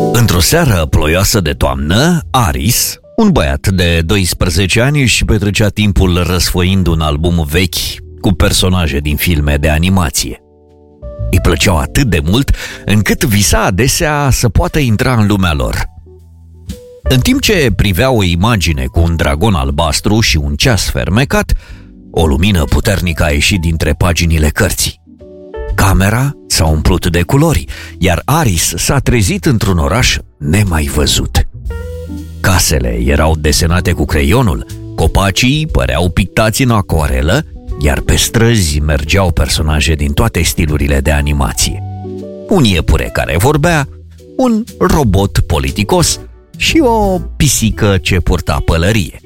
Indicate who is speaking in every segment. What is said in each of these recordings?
Speaker 1: Într-o seară ploioasă de toamnă, Aris, un băiat de 12 ani, își petrecea timpul răsfoind un album vechi cu personaje din filme de animație. Îi plăceau atât de mult încât visa adesea să poată intra în lumea lor. În timp ce privea o imagine cu un dragon albastru și un ceas fermecat, o lumină puternică a ieșit dintre paginile cărții. Camera s-a umplut de culori, iar Aris s-a trezit într-un oraș nemai văzut. Casele erau desenate cu creionul, copacii păreau pictați în acoarelă, iar pe străzi mergeau personaje din toate stilurile de animație. Un iepure care vorbea, un robot politicos și o pisică ce purta pălărie.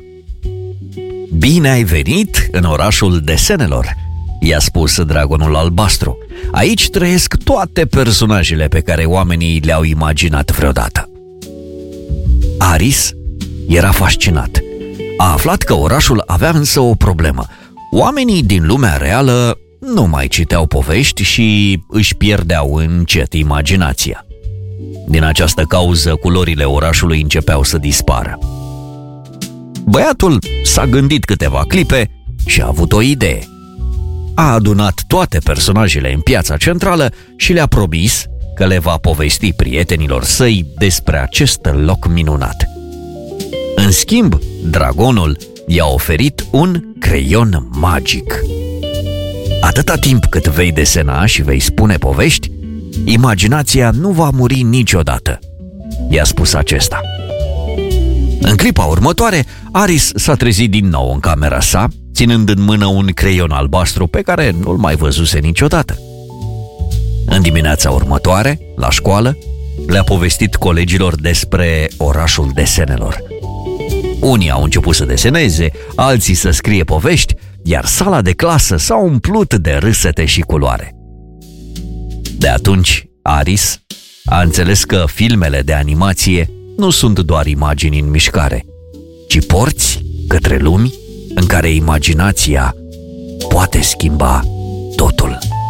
Speaker 1: "Bine ai venit în orașul desenelor", i-a spus dragonul albastru. "Aici trăiesc toate personajele pe care oamenii le-au imaginat vreodată." Aris era fascinat. A aflat că orașul avea însă o problemă. Oamenii din lumea reală nu mai citeau povești și își pierdeau încet imaginația. Din această cauză, culorile orașului începeau să dispară. Băiatul s-a gândit câteva clipe și a avut o idee. A adunat toate personajele în piața centrală și le-a promis că le va povesti prietenilor săi despre acest loc minunat. În schimb, dragonul i-a oferit un creion magic. "Atâta timp cât vei desena și vei spune povești, imaginația nu va muri niciodată", i-a spus acesta. În clipa următoare, Aris s-a trezit din nou în camera sa, ținând în mână un creion albastru pe care nu-l mai văzuse niciodată. În dimineața următoare, la școală, le-a povestit colegilor despre orașul desenelor. Unii au început să deseneze, alții să scrie povești, iar sala de clasă s-a umplut de râsete și culoare. De atunci, Aris a înțeles că filmele de animație nu sunt doar imagini în mișcare, ci porți către lumi în care imaginația poate schimba totul.